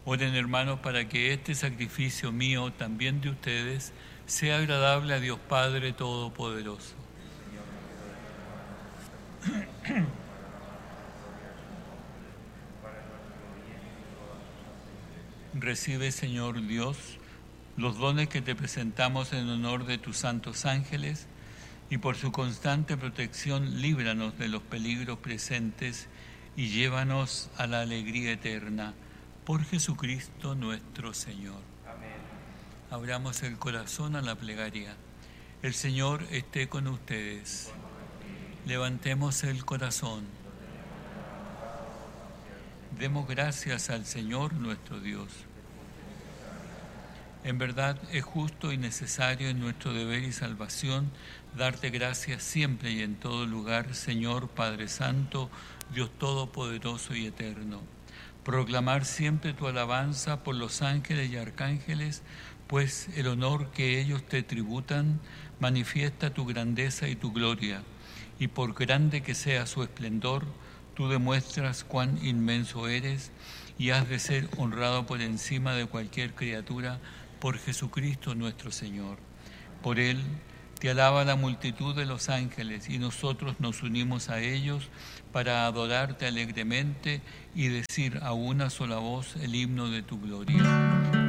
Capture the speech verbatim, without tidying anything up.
Oren, hermanos, para que este sacrificio mío, también de ustedes, sea agradable a Dios Padre Todopoderoso. Recibe, Señor Dios, los dones que te presentamos en honor de tus santos ángeles, y por su constante protección líbranos de los peligros presentes y llévanos a la alegría eterna. Por Jesucristo nuestro Señor. Amén. Abramos el corazón a la plegaria. El Señor esté con ustedes. Levantemos el corazón. Demos gracias al Señor nuestro Dios. En verdad es justo y necesario en nuestro deber y salvación darte gracias siempre y en todo lugar, Señor Padre Santo, Dios Todopoderoso y Eterno. Proclamar siempre tu alabanza por los ángeles y arcángeles, pues el honor que ellos te tributan manifiesta tu grandeza y tu gloria, y por grande que sea su esplendor, tú demuestras cuán inmenso eres y has de ser honrado por encima de cualquier criatura, por Jesucristo nuestro Señor. Por Él te alaba la multitud de los ángeles y nosotros nos unimos a ellos para adorarte alegremente y decir a una sola voz el himno de tu gloria.